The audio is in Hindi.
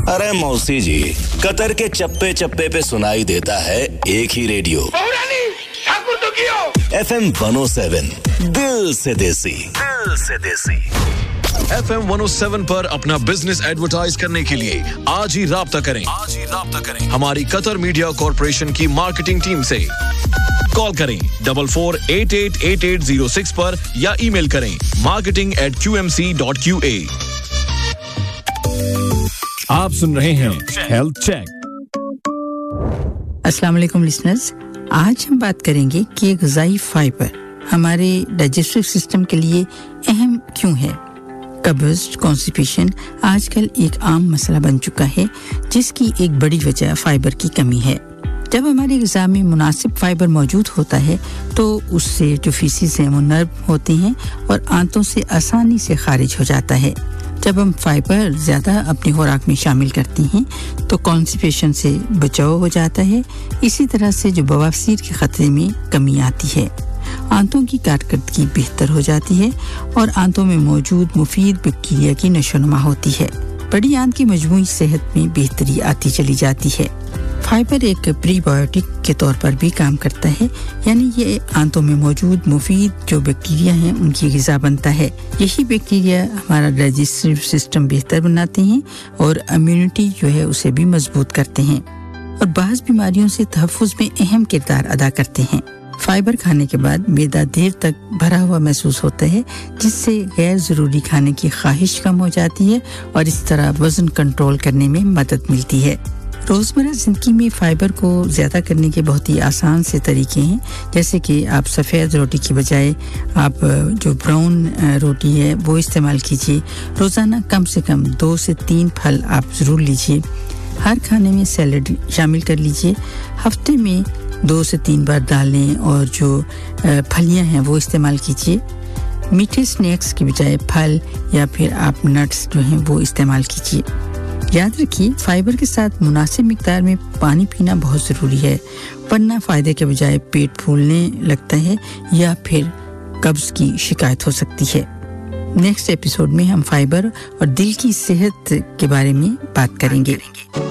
अरे मौसी जी, कतर के चप्पे चप्पे पे सुनाई देता है एक ही रेडियो, FM 107, दिल से देसी। FM 107 पर अपना बिजनेस एडवर्टाइज करने के लिए आज ही राब्ता करें हमारी कतर मीडिया कॉर्पोरेशन की मार्केटिंग टीम से। कॉल करें 44888806 पर या ईमेल करें marketing@qmc.qa। आप सुन रहे हैं हेल्थ चेक। अस्सलाम वालेकुम लिसनर्स, आज हम बात करेंगे कि ग़िज़ाई फाइबर हमारे डाइजेस्टिव सिस्टम के लिए अहम क्यों है। कब्ज़, कॉन्स्टिपेशन आजकल एक आम मसला बन चुका है, जिसकी एक बड़ी वजह फाइबर की कमी है। जब हमारी ग़िज़ा में मुनासिब फाइबर मौजूद होता है तो उससे जो फीसिस हैं वो नर्म होती हैं और आंतों से आसानी से खारिज हो जाता है। जब हम फाइबर ज़्यादा अपनी खुराक में शामिल करती हैं तो कॉन्स्टिपेशन से बचाव हो जाता है। इसी तरह से जो बवासीर के खतरे में कमी आती है, आंतों की कारकर्दगी बेहतर हो जाती है और आंतों में मौजूद मुफीद बैक्टीरिया की नशोनुमा होती है। बड़ी आंत की मजमूई सेहत में बेहतरी आती चली जाती है। फाइबर एक प्रीबायोटिक के तौर पर भी काम करता है, यानी ये आंतों में मौजूद मुफीद जो बैक्टीरिया हैं उनकी ग़िज़ा बनता है। यही बैक्टीरिया हमारा डाइजेस्टिव सिस्टम बेहतर बनाते हैं और इम्यूनिटी जो है उसे भी मजबूत करते हैं और बाज़ बीमारियों से तहफ़्फ़ुज़ में अहम किरदार अदा करते हैं। फाइबर खाने के बाद मैदा देर तक भरा हुआ महसूस होता है, जिससे गैर ज़रूरी खाने की ख्वाहिश कम हो जाती है और इस तरह वज़न कंट्रोल करने में मदद मिलती है। रोज़मर्रा ज़िंदगी में फ़ाइबर को ज़्यादा करने के बहुत ही आसान से तरीके हैं, जैसे कि आप सफ़ेद रोटी की बजाय आप जो ब्राउन रोटी है वो इस्तेमाल कीजिए। रोज़ाना कम से कम 2 से 3 फल आप ज़रूर लीजिए। हर खाने में सैलड शामिल कर लीजिए। हफ्ते में 2 से 3 बार दालें और जो फलियां हैं वो इस्तेमाल कीजिए। मीठे स्नैक्स की बजाय फल या फिर आप नट्स जो हैं वो इस्तेमाल कीजिए। याद रखिए, फाइबर के साथ मुनासिब मिकदार में पानी पीना बहुत ज़रूरी है, वरना फ़ायदे के बजाय पेट फूलने लगता है या फिर कब्ज़ की शिकायत हो सकती है। नेक्स्ट एपिसोड में हम फाइबर और दिल की सेहत के बारे में बात करेंगे।